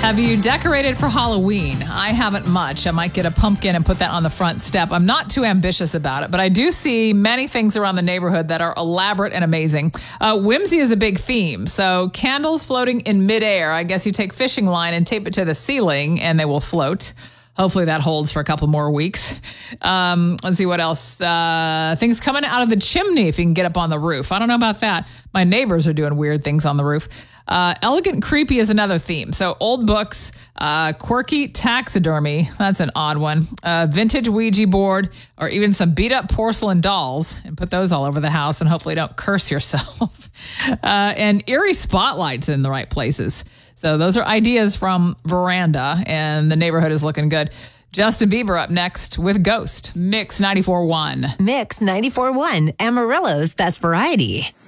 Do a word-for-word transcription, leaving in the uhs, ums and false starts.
Have you decorated for Halloween? I haven't much. I might get a pumpkin and put that on the front step. I'm not too ambitious about it, but I do see many things around the neighborhood that are elaborate and amazing. Uh, whimsy is a big theme. So candles floating in midair. I guess you take fishing line and tape it to the ceiling and they will float. Hopefully that holds for a couple more weeks. Um, let's see what else. Uh, things coming out of the chimney if you can get up on the roof. I don't know about that. My neighbors are doing weird things on the roof. Uh, elegant creepy is another theme. So old books, uh, quirky taxidermy. That's an odd one. Uh, vintage Ouija board, or even some beat up porcelain dolls, and put those all over the house and hopefully don't curse yourself. uh, and eerie spotlights in the right places. So those are ideas from Veranda, and the neighborhood is looking good. Justin Bieber up next with Ghost. Mix ninety-four point one. Mix ninety-four point one, Amarillo's best variety.